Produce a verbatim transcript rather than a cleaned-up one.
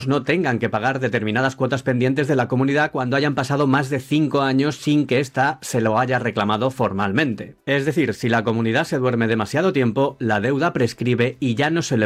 no tengan que pagar determinadas cuotas pendientes de la comunidad cuando hayan pasado más de cinco años sin que ésta se lo haya reclamado formalmente. Es decir, si la comunidad se duerme demasiado tiempo, la deuda prescribe y ya no se le